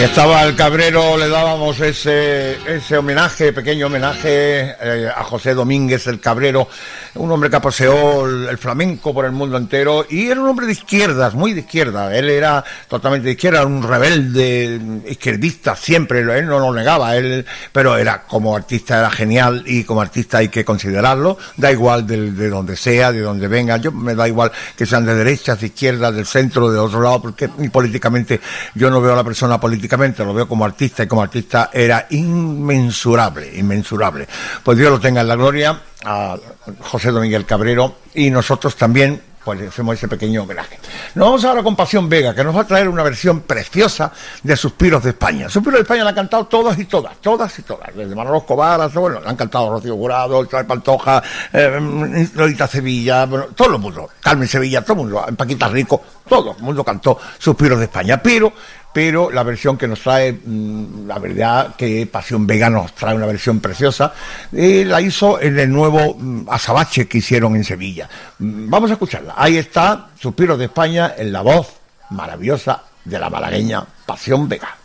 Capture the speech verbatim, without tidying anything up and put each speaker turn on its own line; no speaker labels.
Estaba el Cabrero, le dábamos ese ese homenaje, pequeño homenaje eh, a José Domínguez el Cabrero, un hombre que paseó el, el flamenco por el mundo entero y era un hombre de izquierdas, muy de izquierda. Él era totalmente de izquierda, un rebelde izquierdista siempre, él no lo negaba, él, pero era como artista era genial y como artista hay que considerarlo, da igual de, de donde sea, de donde venga, yo me da igual que sean de derechas, de izquierdas, del centro, de otro lado, porque ni políticamente yo no veo a la persona políticamente, lo veo como artista y como artista era inmensurable, inmensurable. Pues Dios lo tenga en la gloria a José Domínguez el Cabrero y nosotros también pues hacemos ese pequeño homenaje. Nos vamos ahora con Pasión Vega, que nos va a traer una versión preciosa de Suspiros de España. Suspiros de España la han cantado todas y todas, todas y todas, desde Manolo Escobar hasta, bueno, la han cantado Rocío Jurado, Isabel Pantoja, eh, Lolita Sevilla, bueno, todo el mundo, Carmen Sevilla, todo el mundo, Paquita Rico, todo el mundo cantó Suspiros de España, pero pero la versión que nos trae, la verdad que Pasión Vega nos trae una versión preciosa, eh, la hizo en el nuevo azabache que hicieron en Sevilla. Vamos a escucharla. Ahí está, Suspiros de España, en la voz maravillosa de la malagueña Pasión Vega.